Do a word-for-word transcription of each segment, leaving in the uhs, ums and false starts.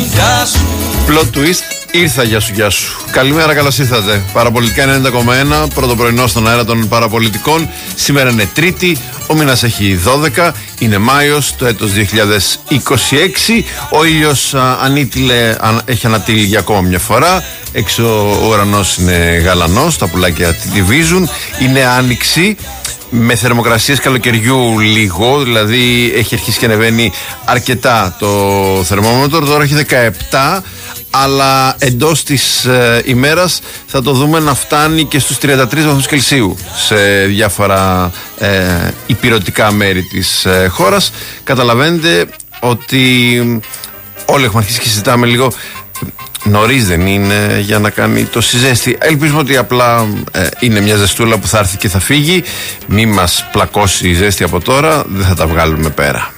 Plot twist, ήρθα, γεια σου, γεια σου. Καλημέρα, καλώς ήρθατε. Παραπολιτικά ενενήντα κόμμα ένα, πρώτο πρωινό στον αέρα των παραπολιτικών. Σήμερα είναι Τρίτη, ο μήνας έχει δώδεκα, είναι Μάιος, το έτος δύο χιλιάδες είκοσι έξι. Ο ήλιος α, ανήτειλε, α, έχει ανατείλει για ακόμα μια φορά. Έξω ο ουρανός είναι γαλανός, τα πουλάκια τυβίζουν, είναι άνοιξη. Με θερμοκρασίες καλοκαιριού λίγο, δηλαδή έχει αρχίσει και ανεβαίνει αρκετά το θερμόμετρο, τώρα έχει δεκαεπτά, αλλά εντός της ε, ημέρας θα το δούμε να φτάνει και στους τριάντα τρεις βαθμούς Κελσίου σε διάφορα ε, ηπειρωτικά μέρη της ε, χώρας. Καταλαβαίνετε ότι όλοι έχουμε αρχίσει και συζητάμε λίγο. Νωρίς δεν είναι για να κάνει το συζέστη. Ελπίζουμε ότι απλά ε, είναι μια ζεστούλα που θα έρθει και θα φύγει. Μη μας πλακώσει η ζέστη από τώρα, δεν θα τα βγάλουμε πέρα.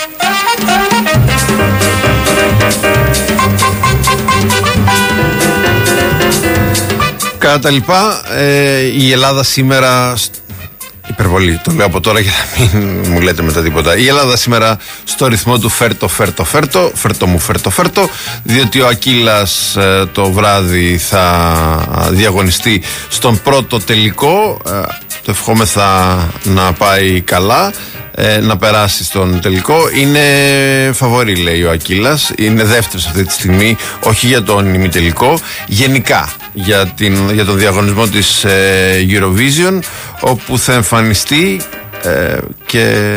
Κατά τα λοιπά, ε, η Ελλάδα σήμερα... Υπερβολή, το λέω από τώρα για να μην μου λέτε μετά τίποτα. Η Ελλάδα σήμερα στο ρυθμό του φέρτο, φέρτο, φέρτο, φέρτο μου, φέρτο, φέρτο, διότι ο Ακύλας ε, το βράδυ θα διαγωνιστεί στον πρώτο τελικό. Ε, το ευχόμεθα να πάει καλά, ε, να περάσει στον τελικό. Είναι φαβορί, λέει ο Ακύλας. Είναι δεύτερος αυτή τη στιγμή, όχι για τον ημιτελικό, γενικά για, την, για τον διαγωνισμό της ε, Eurovision, όπου θα εμφανιστεί ε, και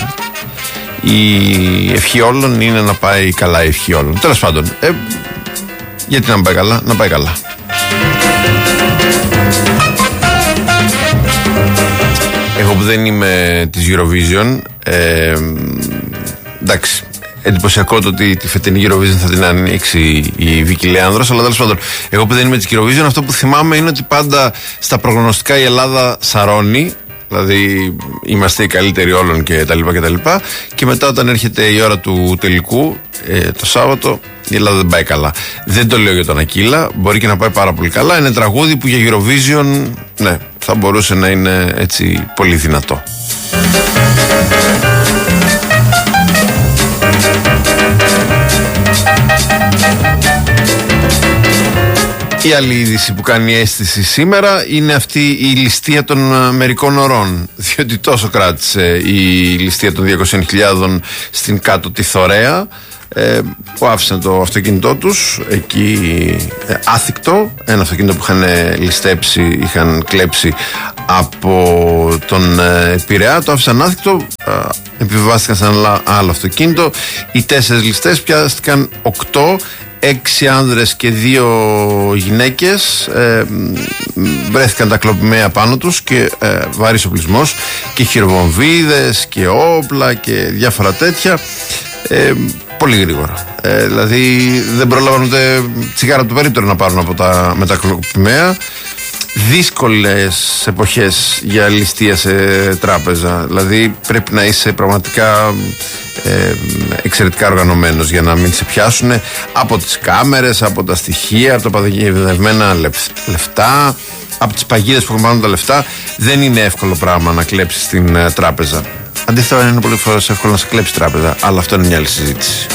η ευχή όλων είναι να πάει καλά, η ευχή όλων. Τέλος πάντων, ε, γιατί να μην πάει καλά, να πάει καλά. Εγώ που δεν είμαι της Eurovision, ε, εντάξει, εντυπωσιακό το ότι τη φετινή Eurovision θα την ανοίξει η Βίκη Λέανδρος, αλλά τέλος πάντων, εγώ που δεν είμαι της Eurovision, αυτό που θυμάμαι είναι ότι πάντα στα προγνωστικά η Ελλάδα σαρώνει, δηλαδή είμαστε οι καλύτεροι όλων και τα λοιπά και τα λοιπά, και μετά όταν έρχεται η ώρα του τελικού, ε, το Σάββατο, η Ελλάδα δεν πάει καλά. Δεν το λέω για τον Ακύλα, μπορεί και να πάει πάρα πολύ καλά. Είναι τραγούδι που για Eurovision, ναι, θα μπορούσε να είναι έτσι πολύ δυνατό. Η άλλη είδηση που κάνει αίσθηση σήμερα είναι αυτή η ληστεία των μερικών ωρών, διότι τόσο κράτησε η ληστεία των διακόσιες χιλιάδες στην κάτω τη Θωρέα, ε, που άφησαν το αυτοκίνητό τους εκεί ε, άθικτο, ένα αυτοκίνητο που είχαν ληστέψει, είχαν κλέψει από τον ε, Πειραιά, το άφησαν άθικτο, ε, επιβιβάστηκαν σε ένα άλλο αυτοκίνητο. Οι τέσσερις ληστές πιάστηκαν οκτώ, έξι άνδρες και δύο γυναίκες, ε, βρέθηκαν τα κλοπημαία πάνω τους και ε, βαρύς οπλισμός και χειροβομβίδες και όπλα και διάφορα τέτοια, ε, πολύ γρήγορα, ε, δηλαδή δεν προλάβαν ούτε τσιγάρα από το περίπτερο να πάρουν από τα, με τα κλοπημαία. Δύσκολες εποχές για ληστεία σε τράπεζα, δηλαδή πρέπει να είσαι πραγματικά ε, εξαιρετικά οργανωμένος για να μην σε πιάσουν από τις κάμερες, από τα στοιχεία, από τα παγιδευμένα λεφτά, από τις παγίδες που έχουν πάνω τα λεφτά. Δεν είναι εύκολο πράγμα να κλέψεις στην ε, τράπεζα. Αντίθετα, είναι πολύ φορές εύκολο να σε κλέψει τράπεζα, αλλά αυτό είναι μια άλλη συζήτηση.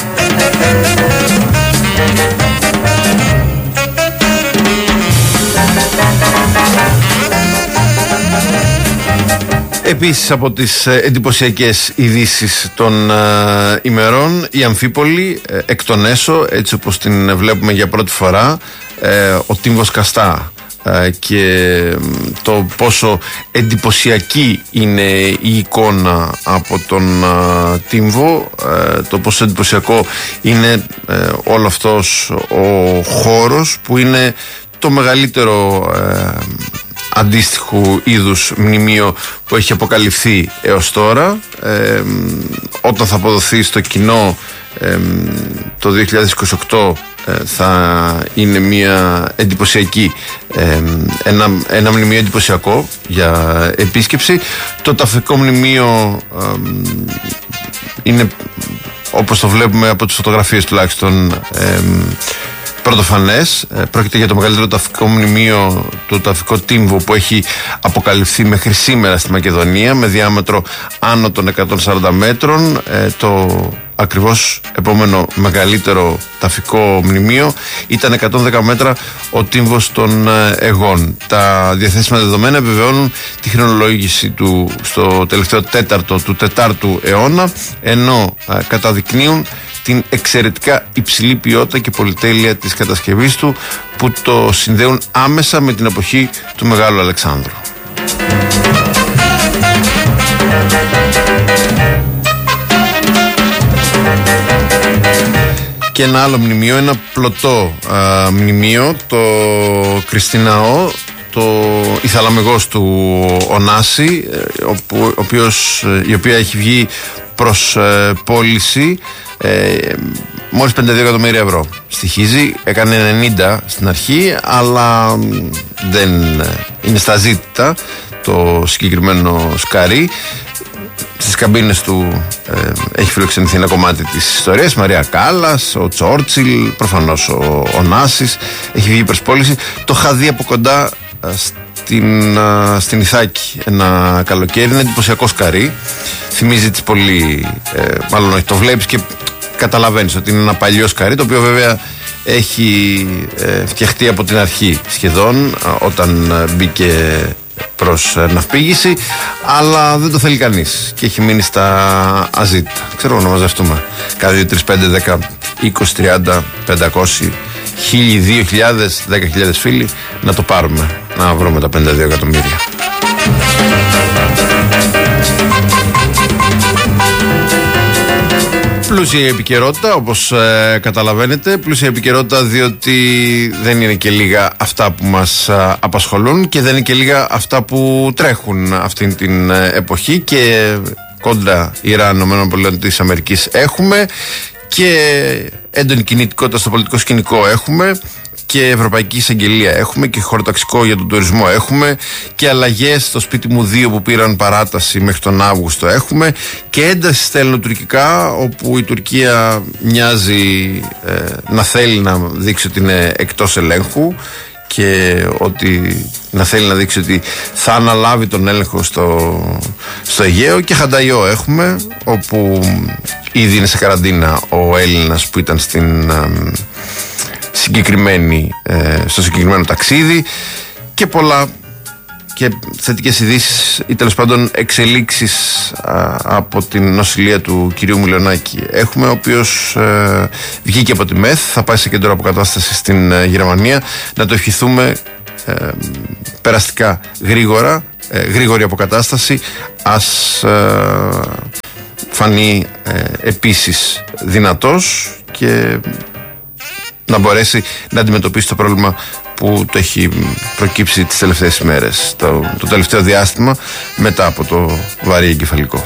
Επίσης, από τις εντυπωσιακές ειδήσεις των ε, ημερών, η Αμφίπολη ε, εκ των έσω, έτσι όπως την βλέπουμε για πρώτη φορά, ε, ο τύμβος Καστά, ε, και το πόσο εντυπωσιακή είναι η εικόνα από τον ε, τύμβο, ε, το πόσο εντυπωσιακό είναι ε, όλο αυτός ο χώρος που είναι το μεγαλύτερο ε, αντίστοιχου είδους μνημείο που έχει αποκαλυφθεί έως τώρα. Ε, όταν θα αποδοθεί στο κοινό ε, το δύο χιλιάδες είκοσι οκτώ, ε, θα είναι μια εντυπωσιακή ε, ένα, ένα μνημείο εντυπωσιακό για επίσκεψη. Το ταυτικό μνημείο ε, είναι, όπως το βλέπουμε από τις φωτογραφίες τουλάχιστον, ε, πρωτοφανές. Πρόκειται για το μεγαλύτερο ταφικό μνημείο, το ταφικό τύμβο που έχει αποκαλυφθεί μέχρι σήμερα στη Μακεδονία, με διάμετρο άνω των εκατόν σαράντα μέτρων. Το ακριβώς επόμενο μεγαλύτερο ταφικό μνημείο ήταν εκατόν δέκα μέτρα ο τύμβος των Αιγών. Τα διαθέσιμα δεδομένα επιβεβαιώνουν τη χρονολόγηση του στο τελευταίο τέταρτο του τετάρτου αιώνα, ενώ α, καταδεικνύουν την εξαιρετικά υψηλή ποιότητα και πολυτέλεια της κατασκευής του, που το συνδέουν άμεσα με την εποχή του Μεγάλου Αλεξάνδρου. Και ένα άλλο μνημείο, ένα πλωτό α, μνημείο, το Κριστιναό, το η θαλαμεγός του Ωνάση, ο, ο οποίος, η οποία έχει βγει προς ε, πώληση ε, μόλις πενήντα δύο εκατομμύρια ευρώ. Στοιχίζει, έκανε ενενήντα στην αρχή, αλλά δεν είναι στα ζήτητα το συγκεκριμένο σκαρί. Στις καμπίνες του ε, έχει φιλοξενηθεί ένα κομμάτι της ιστορίας, Μαρία Κάλλας, ο Τσόρτσιλ, προφανώς ο, ο Νάσης, έχει βγει προς πώληση. Το είχα δει από κοντά ε, στην, ε, στην Ιθάκη ένα καλοκαίρι, είναι εντυπωσιακό σκαρί, θυμίζει τις πολύ, ε, μάλλον όχι, το βλέπεις και καταλαβαίνεις ότι είναι ένα παλιό σκαρί, το οποίο βέβαια έχει ε, φτιαχτεί από την αρχή σχεδόν, ε, όταν ε, μπήκε προς ε, ναυπήγηση, αλλά δεν το θέλει κανείς και έχει μείνει στα αζήτητα. Ξέρω να μαζευτούμε cada δύο, τρία, πέντε, δέκα, είκοσι, τριάντα, πεντακόσια, χίλια, δύο χιλιάδες, δέκα χιλιάδες φίλοι, να το πάρουμε, να βρούμε τα πενήντα δύο εκατομμύρια. Πλούσια η επικαιρότητα, όπως ε, καταλαβαίνετε, πλούσια η επικαιρότητα διότι δεν είναι και λίγα αυτά που μας ε, απασχολούν και δεν είναι και λίγα αυτά που τρέχουν αυτήν την ε, εποχή, και κόντρα Ιράν, ΗΠΑ έχουμε και έντονη κινητικότητα στο πολιτικό σκηνικό έχουμε, και Ευρωπαϊκή Εισαγγελία έχουμε, και χωροταξικό για τον τουρισμό έχουμε, και αλλαγές στο σπίτι μου δύο που πήραν παράταση μέχρι τον Αύγουστο έχουμε, και ένταση στα ελληνοτουρκικά, όπου η Τουρκία μοιάζει ε, να θέλει να δείξει ότι είναι εκτός ελέγχου και ότι να θέλει να δείξει ότι θα αναλάβει τον έλεγχο στο, στο Αιγαίο, και Χανταϊό έχουμε, όπου ήδη είναι σε καραντίνα ο Έλληνας που ήταν στην... Ε, συγκεκριμένη, ε, στο συγκεκριμένο ταξίδι, και πολλά και θετικές ειδήσεις ή τέλος πάντων εξελίξεις α, από την νοσηλεία του κυρίου Μιλονάκη έχουμε, ο οποίος ε, βγήκε από τη ΜΕΘ, θα πάει σε κέντρο αποκατάσταση στην ε, Γερμανία. Να το ευχηθούμε ε, περαστικά γρήγορα, ε, γρήγορη αποκατάσταση, ας ε, φανεί ε, επίσης δυνατός και να μπορέσει να αντιμετωπίσει το πρόβλημα που το έχει προκύψει τις τελευταίες ημέρες, το, το τελευταίο διάστημα, μετά από το βαρύ εγκεφαλικό.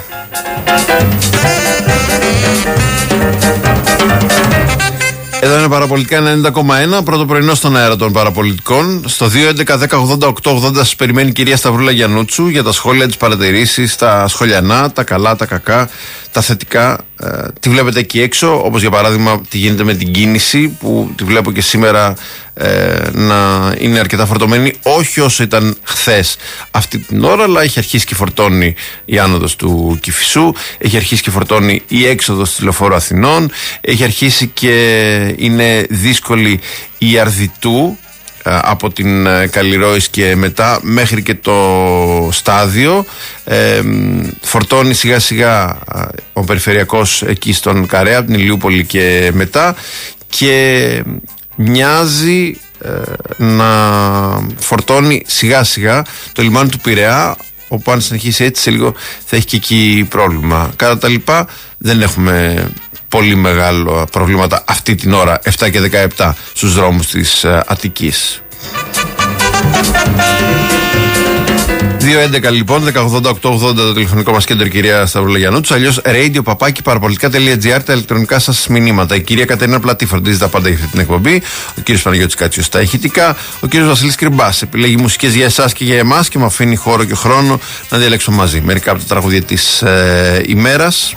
Εδώ είναι Παραπολιτικά ενενήντα κόμμα ένα, πρώτο πρωινό στον αέρα των Παραπολιτικών. Στο δύο έντεκα δέκα ογδόντα οκτώ ογδόντα σας περιμένει η κυρία Σταυρούλα Γιαννούτσου για τα σχόλια, τις παρατηρήσεις, τα σχολιανά, τα καλά, τα κακά, τα θετικά. Ε, τη βλέπετε εκεί έξω, όπως για παράδειγμα τι γίνεται με την κίνηση, που τη βλέπω και σήμερα ε, να είναι αρκετά φορτωμένη, όχι όσο ήταν χθες αυτή την ώρα, αλλά έχει αρχίσει και φορτώνει η άνοδος του Κηφισού, έχει αρχίσει και φορτώνει η έξοδος της Λεωφόρου Αθηνών, έχει αρχίσει και είναι δύσκολη η Αρδιτού από την Καλλιρόης και μετά μέχρι και το στάδιο. ε, φορτώνει σιγά σιγά ο περιφερειακός εκεί στον Καρέα, από την Ηλιούπολη και μετά, και μοιάζει ε, να φορτώνει σιγά σιγά το λιμάνι του Πειραιά, όπου αν συνεχίσει έτσι σε λίγο θα έχει και εκεί πρόβλημα. Κατά τα λοιπά δεν έχουμε πολύ μεγάλο προβλήματα αυτή την ώρα, επτά και δεκαεπτά στους δρόμους της uh, Αττικής. δύο έντεκα λοιπόν, δέκα ογδόντα οκτώ ογδόντα το τηλεφωνικό μας κέντρο, κυρία Σταυρούλα Γιαννούτσου, αλλιώς radio παπάκι παραπολιτικά τελεία τζι άρ, τα ηλεκτρονικά σας μηνύματα. Η κυρία Κατερίνα Πλατή φροντίζει τα πάντα για αυτή την εκπομπή, ο κύριος Παναγιώτης Κάτσιος τα ηχητικά, ο κύριος Βασίλης Κρυμπάς επιλέγει μουσικές για εσάς και για εμάς και μου αφήνει χώρο και χρόνο να διαλέξω μαζί μερικά από τα τραγούδια της ε, ημέρας.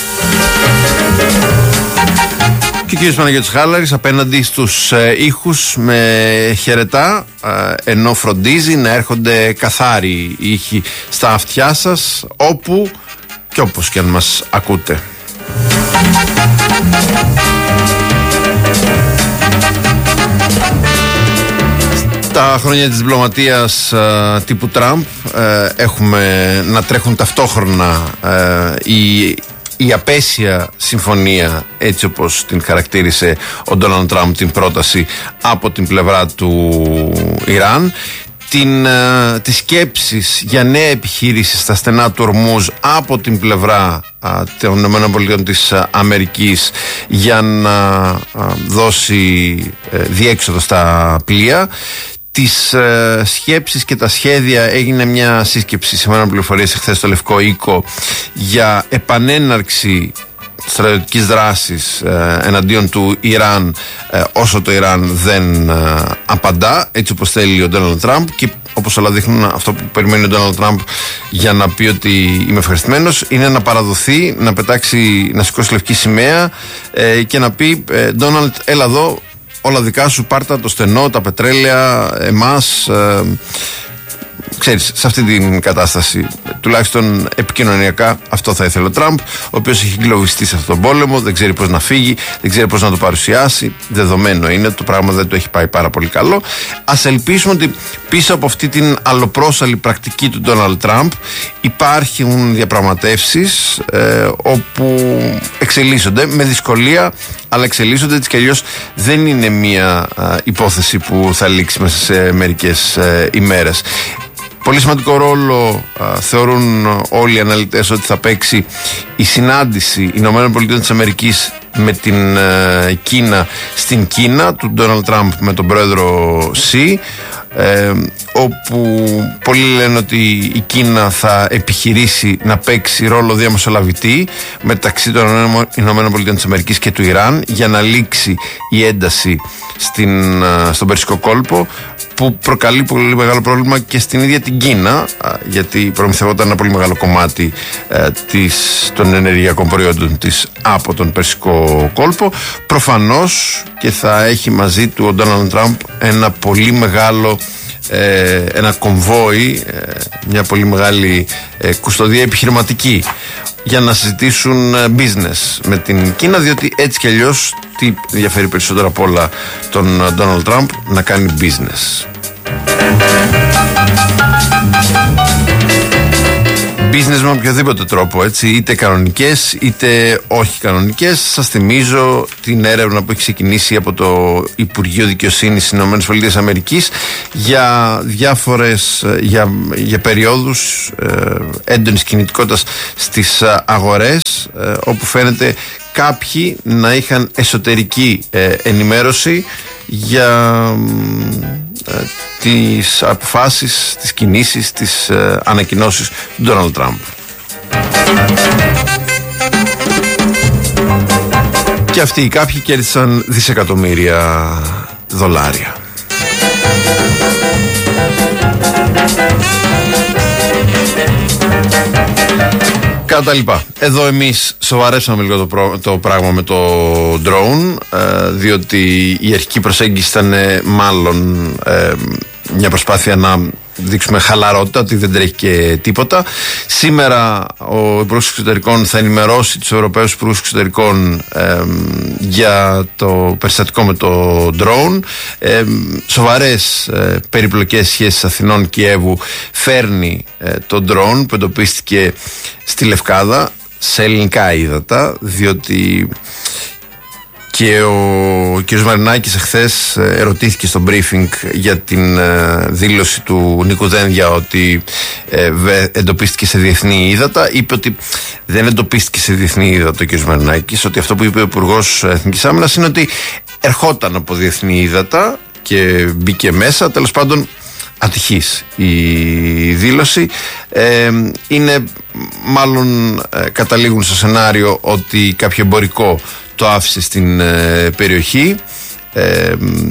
Και ο κύριος Παναγιώτης Χάλαρης απέναντι στους ε, ήχους με χαιρετά, ε, ενώ φροντίζει να έρχονται καθάροι ήχοι στα αυτιά σας, όπου και όπως και αν μας ακούτε. Τα χρόνια της διπλωματίας ε, τύπου Τραμπ ε, έχουμε να τρέχουν ταυτόχρονα ε, η, η απέσια συμφωνία, έτσι όπως την χαρακτήρισε ο Ντόναλντ Τραμπ, την πρόταση από την πλευρά του Ιράν, την, ε, τις σκέψεις για νέα επιχείρηση στα στενά του Ορμούζ από την πλευρά ε, των ΗΠΑ της Αμερικής για να ε, δώσει ε, διέξοδο στα πλοία. Τις ε, σκέψεις και τα σχέδια. Έγινε μια σύσκεψη σήμερα πληροφορίες εχθές στο Λευκό Οίκο για επανέναρξη στρατιωτικής δράσης ε, εναντίον του Ιράν ε, όσο το Ιράν δεν ε, απαντά, έτσι όπως θέλει ο Ντόναλντ Τραμπ, και όπως όλα δείχνουν, αυτό που περιμένει ο Ντόναλντ Τραμπ για να πει ότι είμαι ευχαριστημένος είναι να παραδοθεί, να πετάξει, να σηκώσει λευκή σημαία ε, και να πει Ντόναλντ, έλα εδώ, όλα δικά σου, πάρτα το στενό, τα πετρέλαια, εμάς. Ε, ξέρεις, σε αυτή την κατάσταση, τουλάχιστον επικοινωνιακά, αυτό θα ήθελε ο Τραμπ, ο οποίος έχει εγκλωβιστεί σε αυτόν τον πόλεμο, δεν ξέρει πώς να φύγει, δεν ξέρει πώς να το παρουσιάσει. Δεδομένο είναι, το πράγμα δεν το έχει πάει πάρα πολύ καλό. Ας ελπίσουμε ότι πίσω από αυτή την αλλοπρόσαλη πρακτική του Ντόναλντ Τραμπ υπάρχουν διαπραγματεύσεις ε, όπου εξελίσσονται με δυσκολία, αλλά εξελίσσονται, έτσι κι αλλιώς δεν είναι μια α, υπόθεση που θα λήξει μέσα σε μερικές ε, ημέρες. Πολύ σημαντικό ρόλο α, θεωρούν όλοι οι αναλυτές ότι θα παίξει η συνάντηση ΗΠΑ με την α, Κίνα στην Κίνα, του Ντόναλντ Τραμπ με τον πρόεδρο Σι, ε, όπου πολλοί λένε ότι η Κίνα θα επιχειρήσει να παίξει ρόλο διαμεσολαβητή μεταξύ των ΗΠΑ και του Ιράν για να λήξει η ένταση στην, στον Περσικό κόλπο, που προκαλεί πολύ μεγάλο πρόβλημα και στην ίδια την Κίνα, γιατί προμηθευόταν ένα πολύ μεγάλο κομμάτι ε, της, των ενεργειακών προϊόντων της από τον Περσικό κόλπο. Προφανώς και θα έχει μαζί του ο Ντόναλντ Τραμπ ένα πολύ μεγάλο ε, ένα κομβόι, ε, μια πολύ μεγάλη ε, κουστοδία επιχειρηματική για να συζητήσουν business με την Κίνα, διότι έτσι κι αλλιώς τι ενδιαφέρει περισσότερο από όλα τον Ντόναλντ Τραμπ? Να κάνει business. Business με οποιοδήποτε τρόπο, έτσι, είτε κανονικές είτε όχι κανονικές. Σας θυμίζω την έρευνα που έχει ξεκινήσει από το Υπουργείο Δικαιοσύνης στις ΗΠΑ για διάφορες, για, για περιόδους ε, έντονης κινητικότητας στις αγορές, ε, όπου φαίνεται κάποιοι να είχαν εσωτερική ε, ενημέρωση για ε, τις αποφάσεις, τις κινήσεις, τις ε, ανακοινώσεις του Ντόναλντ Τραμπ. Και αυτοί οι κάποιοι κέρδισαν δισεκατομμύρια δολάρια. Κατά λοιπά. Εδώ εμείς σοβαρέψαμε λίγο το, προ... το πράγμα με το drone, ε, διότι η αρχική προσέγγιση ήταν ε, μάλλον ε, μια προσπάθεια να δείξουμε χαλαρότητα, ότι δεν τρέχει και τίποτα. Σήμερα ο Υπουργός Εξωτερικών θα ενημερώσει τους Ευρωπαίους Υπουργούς Εξωτερικών ε, για το περιστατικό με το drone. Ε, σοβαρές ε, περιπλοκές σχέσεις Αθηνών Κιέβου φέρνει ε, το drone που εντοπίστηκε στη Λευκάδα σε ελληνικά ύδατα, διότι και ο κ. Μαρινάκης εχθές ερωτήθηκε στο briefing για την δήλωση του Νίκου Δένδια ότι εντοπίστηκε σε διεθνή ύδατα. Είπε ότι δεν εντοπίστηκε σε διεθνή ύδατα ο κ. Μαρινάκης, ότι αυτό που είπε ο Υπουργός Εθνικής Άμυνας είναι ότι ερχόταν από διεθνή ύδατα και μπήκε μέσα. Τέλος πάντων, ατυχής η δήλωση. Ε, είναι μάλλον ε, καταλήγουν στο σενάριο ότι κάποιο εμπορικό το άφησε στην ε, περιοχή, ε,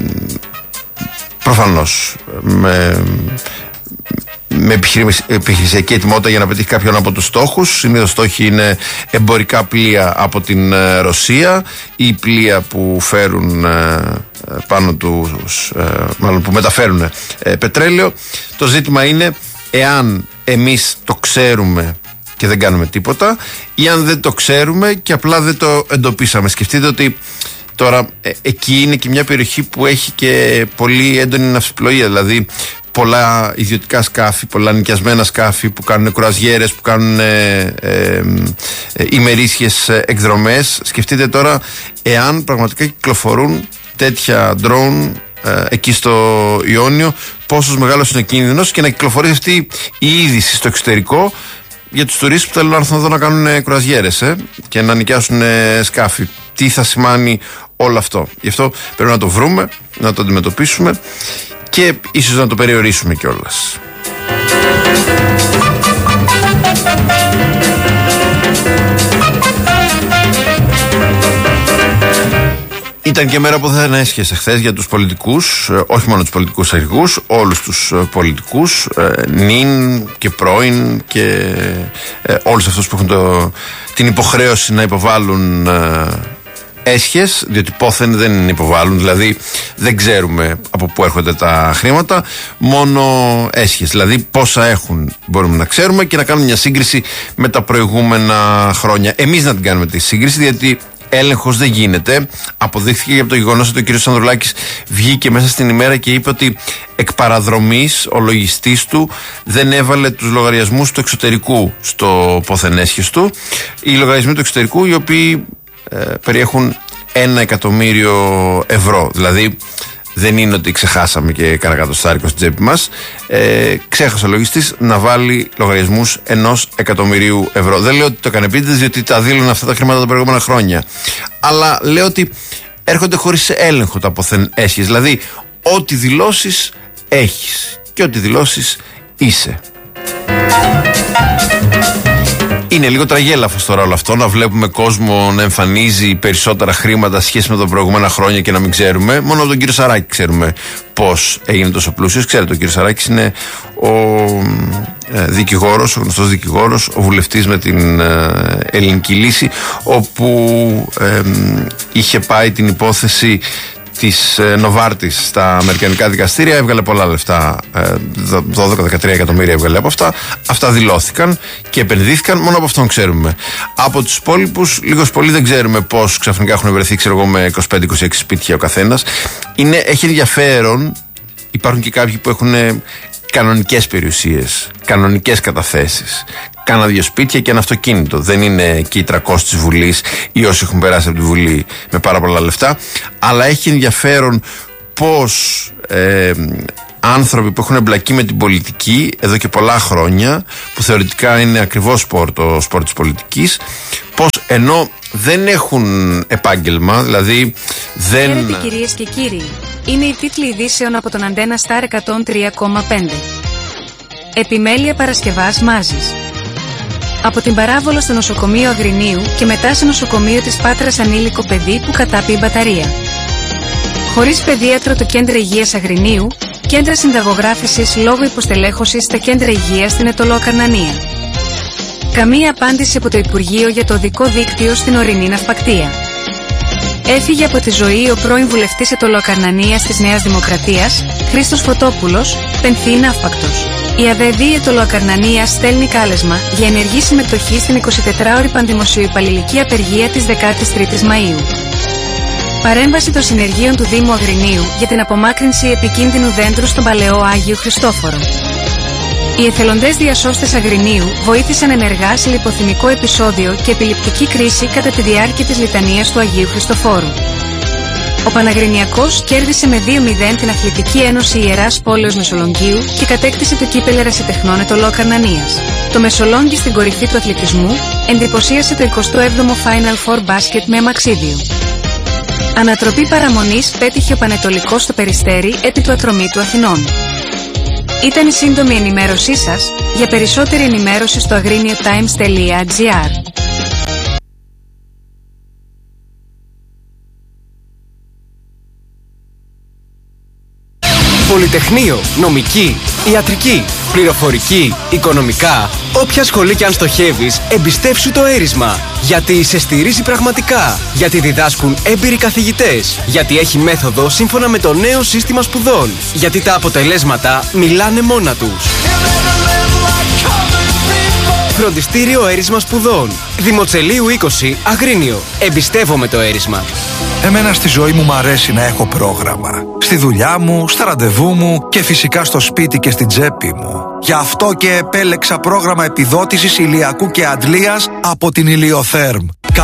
προφανώς με, με επιχειρησιακή ετοιμότητα για να πετύχει κάποιον από τους στόχους. Συνήθως στόχοι είναι εμπορικά πλοία από την ε, Ρωσία ή πλοία που φέρουν ε, πάνω τους, ε, μάλλον που μεταφέρουν ε, πετρέλαιο. Το ζήτημα είναι εάν εμείς το ξέρουμε και δεν κάνουμε τίποτα, ή αν δεν το ξέρουμε και απλά δεν το εντοπίσαμε. Σκεφτείτε ότι τώρα ε, εκεί είναι και μια περιοχή που έχει και πολύ έντονη ναυσιπλοεία, δηλαδή πολλά ιδιωτικά σκάφη, πολλά νοικιασμένα σκάφη που κάνουν κουραζιέρες, που κάνουν ε, ε, ε, ημερήσιες εκδρομές. Σκεφτείτε τώρα εάν πραγματικά κυκλοφορούν τέτοια drone ε, εκεί στο Ιόνιο, πόσος μεγάλος είναι ο κίνδυνος, και να κυκλοφορεί αυτή η είδηση στο εξωτερικό για τους τουρίστες που θέλουν να έρθουν εδώ να κάνουν κουραζιέρες ε, και να νοικιάσουν ε, σκάφη. Τι θα σημάνει όλο αυτό? Γι' αυτό πρέπει να το βρούμε, να το αντιμετωπίσουμε και ίσως να το περιορίσουμε κιόλας. Ήταν και μέρα που θα έσχεσε χθες για τους πολιτικούς, όχι μόνο τους πολιτικούς αρχηγούς, όλους τους πολιτικούς, νυν και πρώην και όλους αυτούς που έχουν το, την υποχρέωση να υποβάλουν έσχες, διότι πόθεν δεν υποβάλλουν, δηλαδή δεν ξέρουμε από πού έρχονται τα χρήματα, μόνο έσχες, δηλαδή πόσα έχουν μπορούμε να ξέρουμε και να κάνουμε μια σύγκριση με τα προηγούμενα χρόνια. Εμείς να την κάνουμε τη σύγκριση, γιατί έλεγχος δεν γίνεται. Αποδείχθηκε και από το γεγονός ότι ο κ. Ανδρουλάκης βγήκε μέσα στην ημέρα και είπε ότι εκ παραδρομής ο λογιστής του δεν έβαλε τους λογαριασμούς του εξωτερικού στο πόθεν έσχες του. Οι λογαριασμοί του εξωτερικού, οι οποίοι ε, περιέχουν ένα εκατομμύριο ευρώ. Δηλαδή δεν είναι ότι ξεχάσαμε και κάνα κατοστάρικο στην τσέπη μας. Ε, ξέχασε ο λογιστής να βάλει λογαριασμούς ενός εκατομμυρίου ευρώ. Δεν λέω ότι το έκανε επίτηδες, διότι τα δήλωνε αυτά τα χρήματα τα προηγούμενα χρόνια. Αλλά λέω ότι έρχονται χωρίς έλεγχο τα πόθεν έσχες. Δηλαδή, ό,τι δηλώσεις έχεις και ό,τι δηλώσεις είσαι. Είναι λίγο τραγέλαφος τώρα όλο αυτό, να βλέπουμε κόσμο να εμφανίζει περισσότερα χρήματα σχέση με τα προηγούμενα χρόνια και να μην ξέρουμε. Μόνο από τον κύριο Σαράκη ξέρουμε πώς έγινε τόσο πλούσιος. Ξέρετε, ο κύριος Σαράκης είναι ο ε, δικηγόρος, ο γνωστός δικηγόρος, ο βουλευτής με την ε, Ελληνική Λύση, όπου ε, είχε πάει την υπόθεση της ε, Νοβάρτης στα αμερικανικά δικαστήρια, έβγαλε πολλά λεφτά, ε, δώδεκα με δεκατρία εκατομμύρια έβγαλε από αυτά. Αυτά δηλώθηκαν και επενδύθηκαν, μόνο από αυτόν ξέρουμε. Από τους υπόλοιπους, λίγος πολύ δεν ξέρουμε πώς ξαφνικά έχουν βρεθεί, ξέρω εγώ, με είκοσι πέντε είκοσι έξι σπίτια ο καθένας. Είναι, έχει ενδιαφέρον, υπάρχουν και κάποιοι που έχουν κανονικές περιουσίες, κανονικές καταθέσεις. Κάνα δύο σπίτια και ένα αυτοκίνητο. Δεν είναι εκεί οι τριακόσιοι της Βουλής ή όσοι έχουν περάσει από τη Βουλή με πάρα πολλά λεφτά. Αλλά έχει ενδιαφέρον πώς ε, άνθρωποι που έχουν εμπλακεί με την πολιτική εδώ και πολλά χρόνια, που θεωρητικά είναι ακριβώς σπορ το σπορ της πολιτικής, πώς ενώ δεν έχουν επάγγελμα, δηλαδή δεν... Χαίρετε κυρίες και κύριοι. Είναι οι τίτλοι ειδήσεων από τον Αντένα Σταρ εκατόν τρία κόμμα πέντε. Επιμέλεια Παρασκευάς Μάζης. Από την παράβολο στο νοσοκομείο Αγρινίου και μετά σε νοσοκομείο της Πάτρας ανήλικο παιδί που κατάπιε μπαταρία. Χωρίς παιδίατρο το κέντρο υγείας Αγρινίου, κέντρα συνταγογράφησης λόγω υποστελέχωσης στα κέντρα υγείας στην Αιτωλοακαρνανία. Καμία απάντηση από το Υπουργείο για το οδικό δίκτυο στην ορεινή ναυπακτία. Έφυγε από τη ζωή ο πρώην βουλευτής Αιτωλοακαρνανίας της Νέας Δημοκρατίας, Χρήστος Φωτόπουλος, πενθή ναύπακτος. Η ΑΔΕΔ Αιτωλοακαρνανίας στέλνει κάλεσμα για ενεργή συμμετοχή στην εικοσιτετράωρη πανδημοσιοϊπαλληλική απεργία της δεκάτης τρίτης Μαΐου. Παρέμβαση των συνεργείων του Δήμου Αγρινίου για την απομάκρυνση επικίνδυνου δέντρου στον Παλαιό Άγιο Χριστόφορο. Οι εθελοντές διασώστες Αγρινίου βοήθησαν ενεργά σε λιποθυμικό επεισόδιο και επιληπτική κρίση κατά τη διάρκεια της λιτανίας του Αγίου Χριστοφόρου. Ο Παναγρινιακός κέρδισε με δύο μηδέν την Αθλητική Ένωση Ιεράς Πόλεως Μεσολογγίου και κατέκτησε το κύπελλο ερασιτεχνών Αιτωλοακαρνανίας. Το Μεσολόγγι στην κορυφή του αθλητισμού εντυπωσίασε το εικοστό έβδομο Final Four Basket με αμαξίδιο. Ανατροπή παραμονής πέτυχε ο Πανετολικός στο Περιστέρι επί του Ατρωμίτου Αθηνών. Ήταν η σύντομη ενημέρωσή σας. Για περισσότερη ενημέρωση στο agriniotimes τελεία gr. Πολυτεχνείο, νομική, ιατρική, πληροφορική, οικονομικά. Όποια σχολή κι αν στοχεύεις, εμπιστεύσου το έρισμα. Γιατί σε στηρίζει πραγματικά. Γιατί διδάσκουν έμπειροι καθηγητές. Γιατί έχει μέθοδο σύμφωνα με το νέο σύστημα σπουδών. Γιατί τα αποτελέσματα μιλάνε μόνα τους. Φροντιστήριο έρισμα σπουδών. Δημοτσελείου είκοσι, Αγρίνιο. Εμπιστεύομαι το έρισμα. Εμένα στη ζωή μου μ' αρέσει να έχω πρόγραμμα. Στη δουλειά μου, στα ραντεβού μου και φυσικά στο σπίτι και στην τσέπη μου. Γι' αυτό και επέλεξα πρόγραμμα επιδότησης ηλιακού και αντλίας από την Ηλιοθέρμ.